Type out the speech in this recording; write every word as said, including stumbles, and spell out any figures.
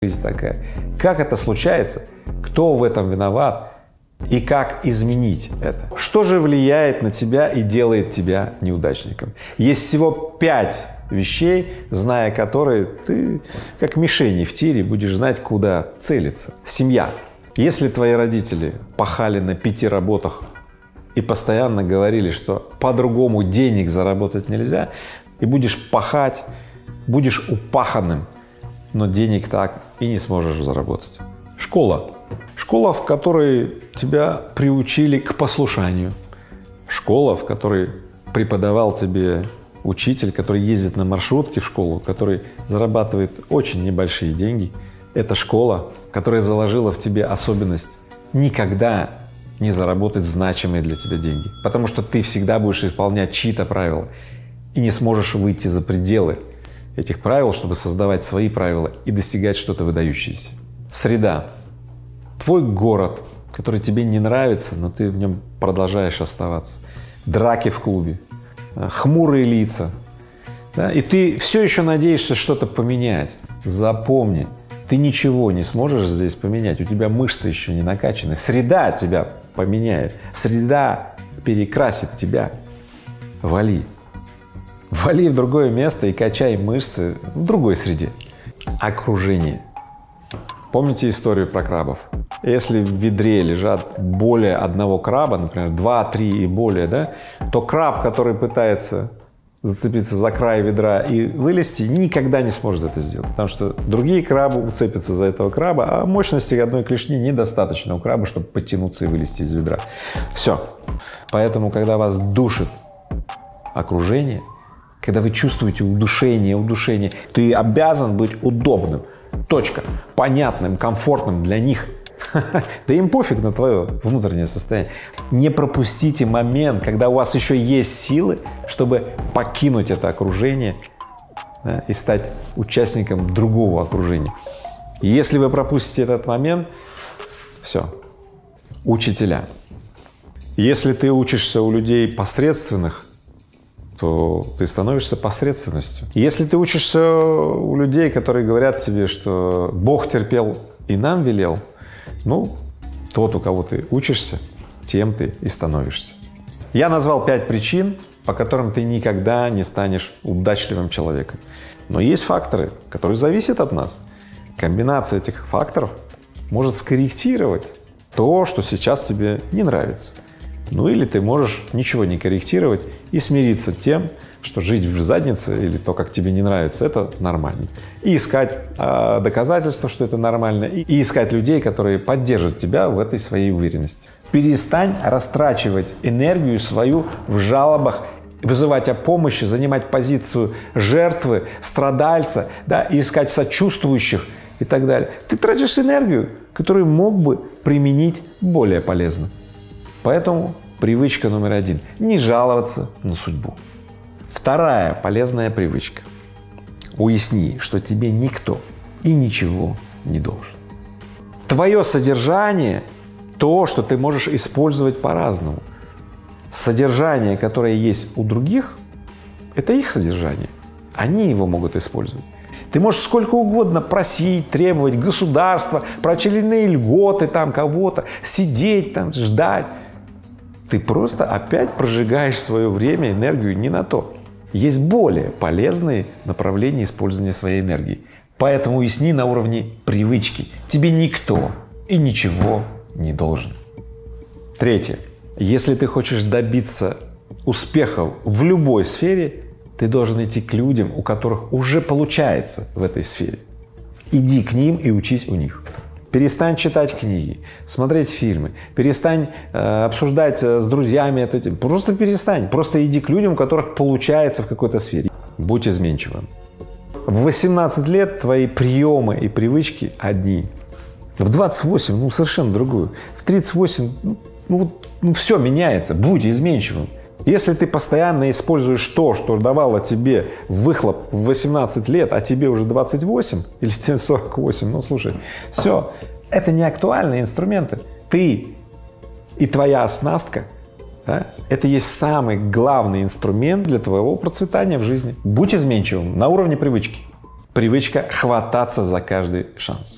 жизнь такая. Как это случается? Кто в этом виноват? И как изменить это? Что же влияет на тебя и делает тебя неудачником? Есть всего пять вещей, зная которые, ты как мишени в тире будешь знать, куда целиться. Семья. Если твои родители пахали на пяти работах и постоянно говорили, что по-другому денег заработать нельзя, и будешь пахать, будешь упаханным, но денег так и не сможешь заработать. Школа. Школа, в которой тебя приучили к послушанию. Школа, в которой преподавал тебе учитель, который ездит на маршрутке в школу, который зарабатывает очень небольшие деньги. Это школа, которая заложила в тебе особенность никогда не заработать значимые для тебя деньги, потому что ты всегда будешь исполнять чьи-то правила и не сможешь выйти за пределы этих правил, чтобы создавать свои правила и достигать что-то выдающееся. Среда. Твой город, который тебе не нравится, но ты в нем продолжаешь оставаться. Драки в клубе, хмурые лица, да? И ты все еще надеешься что-то поменять. Запомни, ты ничего не сможешь здесь поменять, у тебя мышцы еще не накачаны. Среда тебя поменяет, среда перекрасит тебя. Вали. Вали в другое место и качай мышцы в другой среде. Окружение. Помните историю про крабов? Если в ведре лежат более одного краба, например, два, три и более, да, то краб, который пытается зацепиться за край ведра и вылезти, никогда не сможет это сделать, потому что другие крабы уцепятся за этого краба, а мощности одной клешни недостаточно у краба, чтобы подтянуться и вылезти из ведра. Все. Поэтому, когда вас душит окружение, когда вы чувствуете удушение, удушение, ты обязан быть удобным. Точка. Понятным, комфортным для них. Да им пофиг на твое внутреннее состояние. Не пропустите момент, когда у вас еще есть силы, чтобы покинуть это окружение, да, и стать участником другого окружения. Если вы пропустите этот момент, все. Учителя. Если ты учишься у людей посредственных, то ты становишься посредственностью. Если ты учишься у людей, которые говорят тебе, что Бог терпел и нам велел, ну, тот, у кого ты учишься, тем ты и становишься. Я назвал пять причин, по которым ты никогда не станешь удачливым человеком. Но есть факторы, которые зависят от нас. Комбинация этих факторов может скорректировать то, что сейчас тебе не нравится. Ну или ты можешь ничего не корректировать и смириться тем, что жить в заднице или то, как тебе не нравится, это нормально. И искать э, доказательства, что это нормально, и, и искать людей, которые поддержат тебя в этой своей уверенности. Перестань растрачивать энергию свою в жалобах, вызывать о помощи, занимать позицию жертвы, страдальца, да, и искать сочувствующих и так далее. Ты тратишь энергию, которую мог бы применить более полезно. Поэтому привычка номер один – не жаловаться на судьбу. Вторая полезная привычка – уясни, что тебе никто и ничего не должен. Твое содержание – то, что ты можешь использовать по-разному. Содержание, которое есть у других – это их содержание, они его могут использовать. Ты можешь сколько угодно просить, требовать государства, про очередные льготы там кого-то, сидеть там, ждать. Ты просто опять прожигаешь свое время, энергию не на то. Есть более полезные направления использования своей энергии. Поэтому уясни на уровне привычки. Тебе никто и ничего не должен. Третье. Если ты хочешь добиться успехов в любой сфере, ты должен идти к людям, у которых уже получается в этой сфере. Иди к ним и учись у них. Перестань читать книги, смотреть фильмы, перестань э, обсуждать э, с друзьями эту тему. Просто перестань, просто иди к людям, у которых получается в какой-то сфере. Будь изменчивым. В восемнадцать лет твои приемы и привычки одни. В двадцать восемь, ну, совершенно другую. В тридцать восемь, ну, ну, ну все меняется. Будь изменчивым. Если ты постоянно используешь то, что давало тебе выхлоп в восемнадцать лет, а тебе уже двадцать восемь или тебе сорок восемь, ну слушай, все, это не актуальные инструменты. Ты и твоя оснастка, да, это есть самый главный инструмент для твоего процветания в жизни. Будь изменчивым на уровне привычки. Привычка хвататься за каждый шанс.